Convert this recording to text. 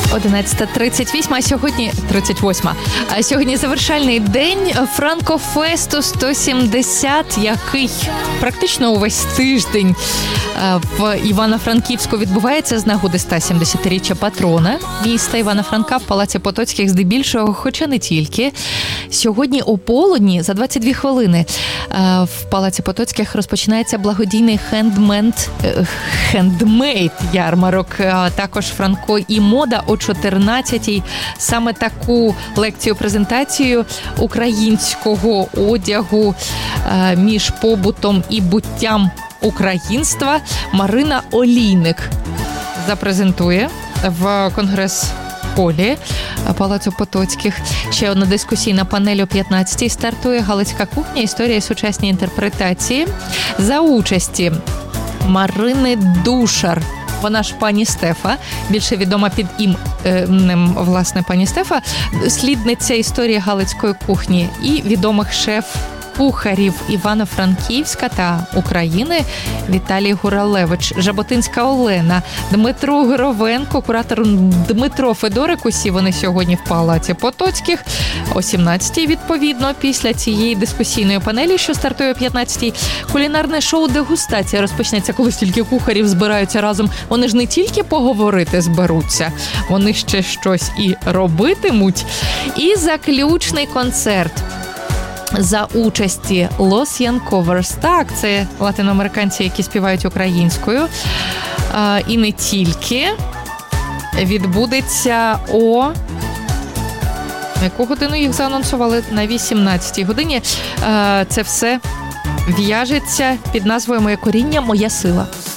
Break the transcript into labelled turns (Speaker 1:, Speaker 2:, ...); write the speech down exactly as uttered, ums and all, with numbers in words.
Speaker 1: одинадцята тридцять вісім, а сьогодні тридцять восьма. А сьогодні завершальний день Франкофесту сто сімдесят, який практично увесь тиждень в Івано-Франківську відбувається з нагоди сто сімдесятиріччя патрона міста Івано-Франка в Палаці Потоцьких здебільшого, хоча не тільки. Сьогодні о полудні за двадцять дві хвилини в Палаці Потоцьких розпочинається благодійний хендмент, хендмейд ярмарок, також Франко і мода о чотирнадцятій. Саме таку лекцію-презентацію українського одягу між побутом і буттям українства Марина Олійник запрезентує в конгрес-холі Палацу Потоцьких. Ще одна дискусійна панель о п'ятнадцятій стартує «Галицька кухня. Історія і сучасні інтерпретації» за участі Марини Душар. Вона ж пані Стефа, більше відома під іменем, власне, пані Стефа, слідниця історії галицької кухні і відомих шеф-кухарів Івано-Франківська та України Віталій Гуралевич, Жаботинська Олена, Дмитро Гировенко, куратор Дмитро Федорик. Усі вони сьогодні в Палаці Потоцьких. О сімнадцятій, відповідно, після цієї дискусійної панелі, що стартує о п'ятнадцятій, кулінарне шоу «Дегустація» розпочнеться, коли стільки кухарів збираються разом. Вони ж не тільки поговорити зберуться, вони ще щось і робитимуть. І заключний концерт за участі Los Yankovers. Так, це латиноамериканці, які співають українською. А, і не тільки. Відбудеться о... На яку годину їх заанонсували? На вісімнадцятій годині. А, це все в'яжеться під назвою «Моє коріння, моя сила».